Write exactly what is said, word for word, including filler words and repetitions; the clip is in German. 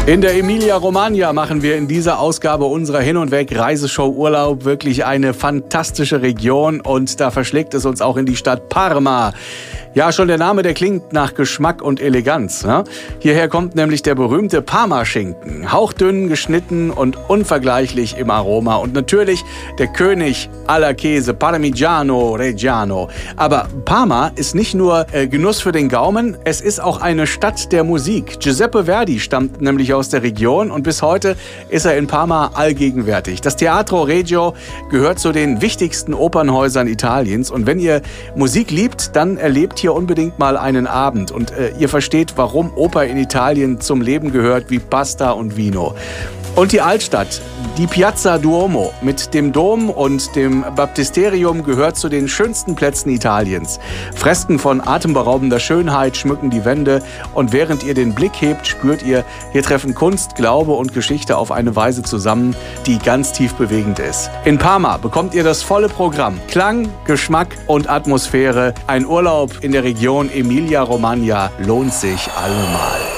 In der Emilia-Romagna machen wir in dieser Ausgabe unserer Hin- und Weg-Reiseshow Urlaub wirklich eine fantastische Region und da verschlägt es uns auch in die Stadt Parma. Ja, schon der Name, der klingt nach Geschmack und Eleganz. Ne? Hierher kommt nämlich der berühmte Parma-Schinken. Hauchdünn geschnitten und unvergleichlich im Aroma. Und natürlich der König aller Käse, Parmigiano Reggiano. Aber Parma ist nicht nur äh, Genuss für den Gaumen, es ist auch eine Stadt der Musik. Giuseppe Verdi stammt nämlich aus der Region und bis heute ist er in Parma allgegenwärtig. Das Teatro Regio gehört zu den wichtigsten Opernhäusern Italiens. Und wenn ihr Musik liebt, dann erlebt hier unbedingt mal einen Abend und äh, ihr versteht, warum Oper in Italien zum Leben gehört wie Pasta und Vino. Und die Altstadt, die Piazza Duomo mit dem Dom und dem Baptisterium gehört zu den schönsten Plätzen Italiens. Fresken von atemberaubender Schönheit schmücken die Wände und während ihr den Blick hebt, spürt ihr, hier treffen Kunst, Glaube und Geschichte auf eine Weise zusammen, die ganz tief bewegend ist. In Parma bekommt ihr das volle Programm. Klang, Geschmack und Atmosphäre. Ein Urlaub in der Region Emilia-Romagna lohnt sich allemal.